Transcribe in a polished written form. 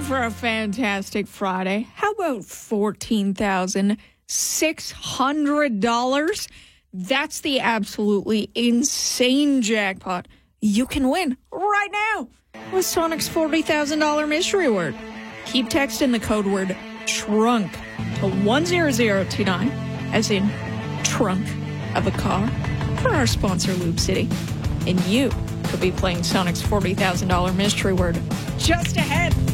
for a fantastic Friday? How about $14,600? That's the absolutely insane jackpot you can win right now with Sonic's $40,000 mystery word. Keep texting the code word TRUNK to 10029, as in trunk of a car, for our sponsor, Loop City. And you could be playing Sonic's $40,000 mystery word just ahead.